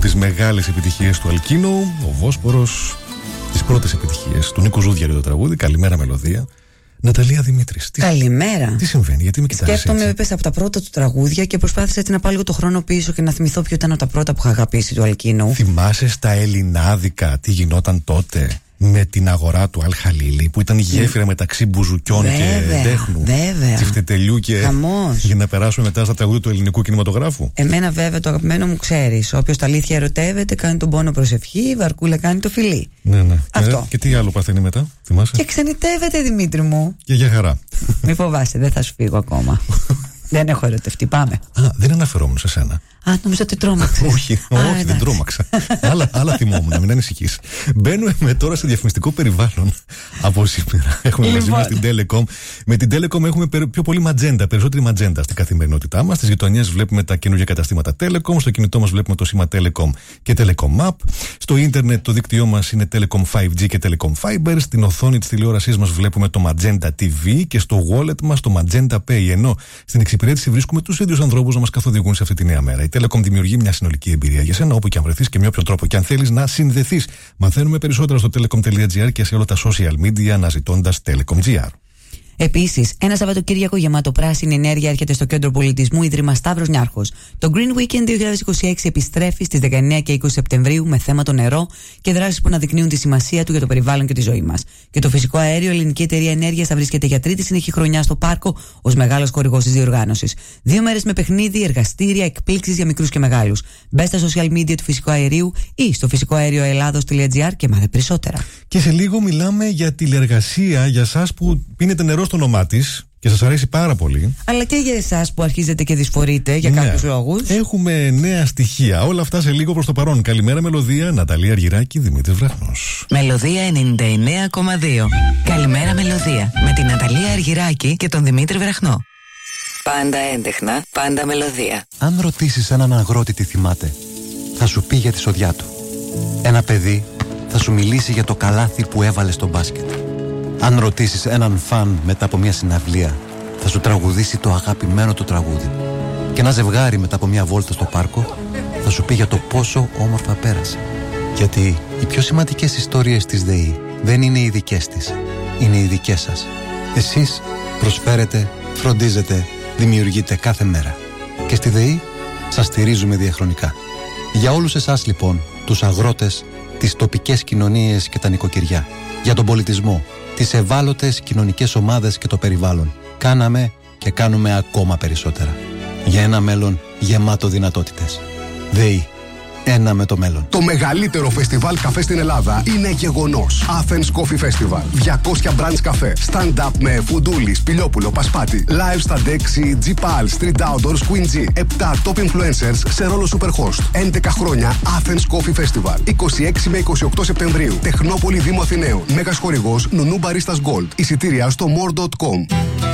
τις μεγάλες επιτυχίες του Αλκίνου, ο Βόσπορος, τις πρώτες επιτυχίες του Νίκου Ζούδιαρη το τραγούδι. Καλημέρα μελωδία. Ναταλία Δημήτρης. Καλημέρα. Τι συμβαίνει, γιατί με κοιτάζεις? Σκέφτομαι, έπεσε από τα πρώτα του τραγούδια και προσπάθησα έτσι να πάω λίγο το χρόνο πίσω και να θυμηθώ ποιο ήταν από τα πρώτα που είχα αγαπήσει του Αλκίνου. Θυμάσαι στα ελληνάδικα τι γινόταν τότε με την αγορά του Αλ-Χαλίλη, που ήταν γέφυρα μεταξύ μπουζουκιών και τέχνου, τσιφτετελιού και χαμός. Για να περάσουμε μετά στα τραγούδια του ελληνικού κινηματογράφου. Εμένα βέβαια το αγαπημένο μου ξέρεις. Όποιος τα αλήθεια ερωτεύεται κάνει τον πόνο προσευχή, η Βαρκούλα κάνει το φιλί. Ναι. Αυτό. Και τι άλλο παθαίνει μετά, θυμάσαι? Και ξενιτεύεται, Δημήτρη μου. Και για χαρά. Μη φοβάσαι, δεν θα σου φύγω ακόμα. Δεν έχω ερωτευτεί, πάμε. Δεν αναφερόμουν σε σένα. Νομίζω ότι τρόμαξες. Όχι, δεν τρόμαξα. Άλλα θυμόμουν, μην ανησυχείς. Μπαίνουμε τώρα σε διαφημιστικό περιβάλλον από σήμερα. Έχουμε μαζί μας την Telecom. Με την Telecom έχουμε πιο πολύ ματζέντα, περισσότερη ματζέντα στην καθημερινότητά μας. Στις γειτονιές βλέπουμε τα καινούργια καταστήματα Telecom. Στο κινητό μας βλέπουμε το σήμα Telecom και Telecom App. Στο ίντερνετ το δίκτυό μας είναι Telecom 5G και Telecom Fiber. Στην οθόνη της τηλεόρασής μας βλέπουμε το Magenta TV και στο wallet μας το Magenta Pay. Ενώ στην εξυπηρέτηση βρίσκουμε τους ίδιους ανθρώπους να μας καθοδηγούν σε αυτή τη νέα μέρα. Η Telecom δημιουργεί μια συνολική εμπειρία για σένα, όπου και αν βρεθείς και με όποιο τρόπο και αν θέλεις να συνδεθείς. Μαθαίνουμε περισσότερα στο telecom.gr και σε όλα τα social media αναζητώντας Telecom.gr. Επίσης, ένα Σαββατοκύριακο γεμάτο πράσινη ενέργεια έρχεται στο Κέντρο Πολιτισμού Ίδρυμα Σταύρος Νιάρχος. Το Green Weekend 2026 επιστρέφει στις 19 και 20 Σεπτεμβρίου με θέμα το νερό και δράσεις που αναδεικνύουν τη σημασία του για το περιβάλλον και τη ζωή μας. Και το φυσικό αέριο, η Ελληνική Εταιρεία Ενέργειας, θα βρίσκεται για τρίτη συνεχή χρονιά στο πάρκο ως μεγάλος χορηγός της διοργάνωσης. 2 μέρες με παιχνίδι, εργαστήρια, εκπλήξεις για μικρούς και μεγάλους. Μπες στα social media του φυσικού αερίου ή στο φυσικοαέρioελλάδος.gr και μάθε περισσότερα. Και σε λίγο μιλάμε για τηλεργασία για εσάς που πίνετε νερό στο όνομά της και σας αρέσει πάρα πολύ. Αλλά και για εσάς που αρχίζετε και δυσφορείτε για κάποιους λόγους. Έχουμε νέα στοιχεία. Όλα αυτά σε λίγο προς το παρόν. Καλημέρα μελωδία, Ναταλία Αργυράκη, Δημήτρης Βραχνός. Μελωδία 99,2. Καλημέρα μελωδία με την Ναταλία Αργυράκη και τον Δημήτρη Βραχνό. Πάντα έντεχνα, πάντα μελωδία. Αν ρωτήσεις έναν αγρότη τι θυμάται, θα σου πει για τη σοδιά του. Ένα παιδί θα σου μιλήσει για το καλάθι που έβαλε στο μπάσκετ. Αν ρωτήσεις έναν φαν μετά από μια συναυλία, θα σου τραγουδήσει το αγαπημένο του τραγούδι. Και ένα ζευγάρι μετά από μια βόλτα στο πάρκο θα σου πει για το πόσο όμορφα πέρασε. Γιατί οι πιο σημαντικές ιστορίες της ΔΕΗ δεν είναι οι δικές της, είναι οι δικές σας. Εσείς προσφέρετε, φροντίζετε, δημιουργείτε κάθε μέρα. Και στη ΔΕΗ σας στηρίζουμε διαχρονικά. Για όλους εσάς λοιπόν, τους αγρότες, τις τοπικές κοινωνίες και τα νοικοκυριά, για τον πολιτισμό, τις ευάλωτες κοινωνικές ομάδες και το περιβάλλον, κάναμε και κάνουμε ακόμα περισσότερα. Για ένα μέλλον γεμάτο δυνατότητες. ΔΕΗ. Ένα με το μέλλον. Το μεγαλύτερο φεστιβάλ καφέ στην Ελλάδα είναι γεγονός. Athens Coffee Festival. 200 branch καφέ. Stand-up με Φουντούλη, Σπηλιόπουλο, Πασπάτη. Live στα Dexy, G-Pal, Street Outdoors, Queen G. 7 top influencers σε ρόλο superhost. 11 χρόνια Athens Coffee Festival. 26 με 28 Σεπτεμβρίου. Τεχνόπολη Δήμου Αθηναίων. Μέγας χορηγός Νουνού Baristas Gold. Εισιτήρια στο more.com.